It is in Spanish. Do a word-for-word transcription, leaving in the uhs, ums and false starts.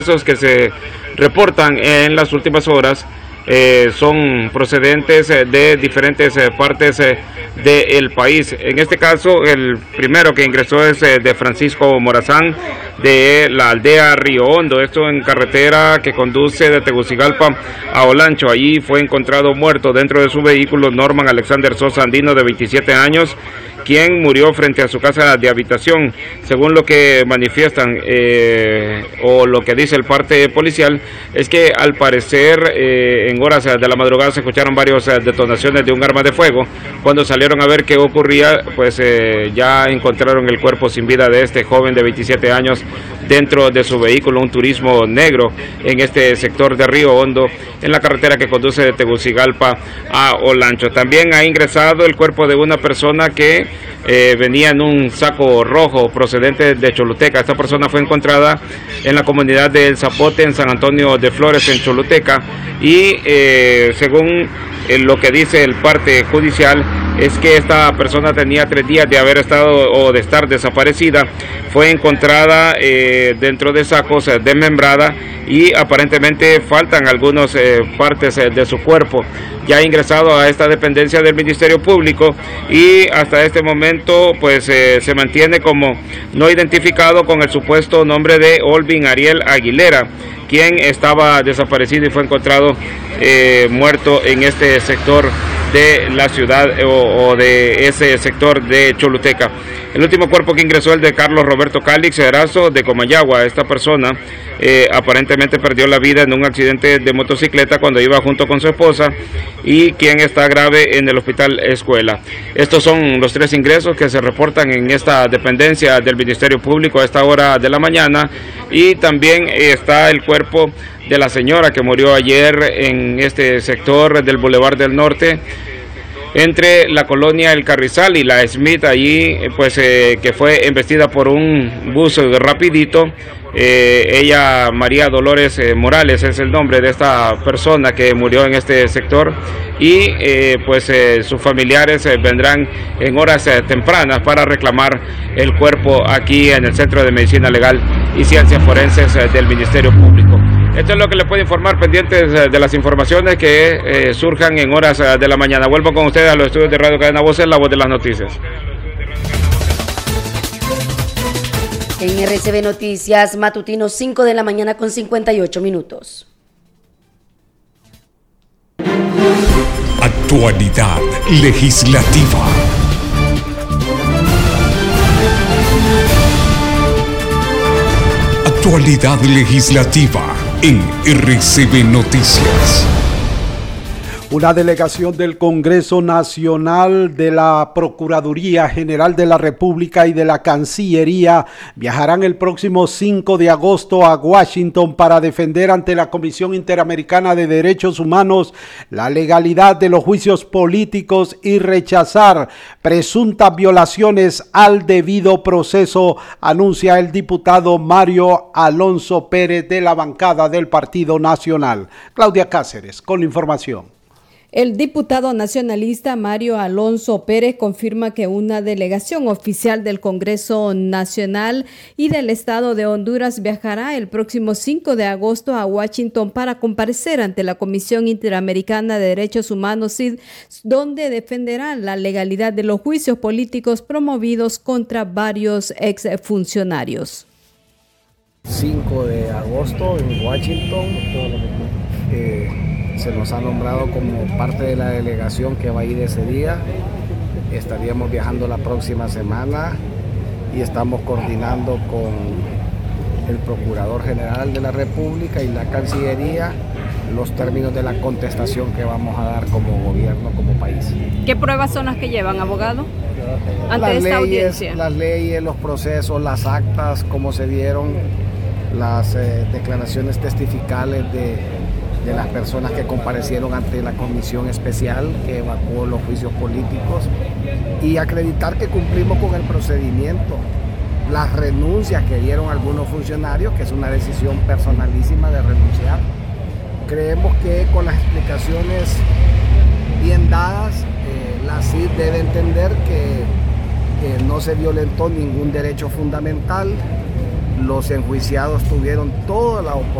Esos que se reportan en las últimas horas eh, son procedentes de diferentes eh, partes eh, del país. En este caso, el primero que ingresó es eh, de Francisco Morazán, de la aldea Río Hondo, esto en carretera que conduce de Tegucigalpa a Olancho. Allí fue encontrado muerto dentro de su vehículo Norman Alexander Sosa Andino, de veintisiete años, quien murió frente a su casa de habitación. Según lo que manifiestan eh, o lo que dice el parte policial, es que al parecer eh, en horas de la madrugada se escucharon varias detonaciones de un arma de fuego. Cuando salieron a ver qué ocurría, pues eh, ya encontraron el cuerpo sin vida de este joven de veintisiete años dentro de su vehículo, un turismo negro, en este sector de Río Hondo, en la carretera que conduce de Tegucigalpa a Olancho. También ha ingresado el cuerpo de una persona que eh, venía en un saco rojo procedente de Choluteca. Esta persona fue encontrada en la comunidad de El Zapote, en San Antonio de Flores, en Choluteca, y eh, según eh, lo que dice el parte judicial, es que esta persona tenía tres días de haber estado o de estar desaparecida. Fue encontrada eh, dentro de sacos, eh, desmembrada, y aparentemente faltan algunas eh, partes eh, de su cuerpo. Ya ha ingresado a esta dependencia del Ministerio Público y hasta este momento pues eh, se mantiene como no identificado con el supuesto nombre de Olvin Ariel Aguilera, quien estaba desaparecido y fue encontrado eh, muerto en este sector de la ciudad o, o de ese sector de Choluteca. El último cuerpo que ingresó, el de Carlos Roberto Calix Erazo, de Comayagua. Esta persona eh, aparentemente perdió la vida en un accidente de motocicleta cuando iba junto con su esposa, y quien está grave en el hospital Escuela. Estos son los tres ingresos que se reportan en esta dependencia del Ministerio Público a esta hora de la mañana, y también eh, está el cuerpo de la señora que murió ayer en este sector del Boulevard del Norte, entre la colonia El Carrizal y la Smith, allí pues eh, que fue embestida por un bus rapidito. Eh, ella, María Dolores eh, Morales, es el nombre de esta persona que murió en este sector, y eh, pues eh, sus familiares eh, vendrán en horas eh, tempranas para reclamar el cuerpo aquí en el Centro de Medicina Legal y Ciencias Forenses eh, del Ministerio Público. Esto es lo que le puedo informar, pendientes de las informaciones que eh, surjan en horas de la mañana. Vuelvo con ustedes a los estudios de Radio Cadena Voces, la voz de las noticias. En R C B Noticias, matutino cinco de la mañana con cincuenta y ocho minutos. Actualidad legislativa. Actualidad legislativa en R C B Noticias. Una delegación del Congreso Nacional, de la Procuraduría General de la República y de la Cancillería viajarán el próximo cinco de agosto a Washington para defender ante la Comisión Interamericana de Derechos Humanos la legalidad de los juicios políticos y rechazar presuntas violaciones al debido proceso, anuncia el diputado Mario Alonso Pérez de la bancada del Partido Nacional. Claudia Cáceres con la información. El diputado nacionalista Mario Alonso Pérez confirma que una delegación oficial del Congreso Nacional y del Estado de Honduras viajará el próximo cinco de agosto a Washington para comparecer ante la Comisión Interamericana de Derechos Humanos, C I D, donde defenderán la legalidad de los juicios políticos promovidos contra varios exfuncionarios. cinco de agosto en Washington. Eh, Se nos ha nombrado como parte de la delegación que va a ir ese día. Estaríamos viajando la próxima semana y estamos coordinando con el Procurador General de la República y la Cancillería los términos de la contestación que vamos a dar como gobierno, como país. ¿Qué pruebas son las que llevan, abogado, ante las esta leyes, audiencia? Las leyes, los procesos, las actas, cómo se dieron, las eh, declaraciones testificales de de las personas que comparecieron ante la comisión especial que evacuó los juicios políticos, y acreditar que cumplimos con el procedimiento, las renuncias que dieron algunos funcionarios, que es una decisión personalísima de renunciar. Creemos que con las explicaciones bien dadas, eh, la C I D debe entender que eh, no se violentó ningún derecho fundamental. los enjuiciados tuvieron toda la oportunidad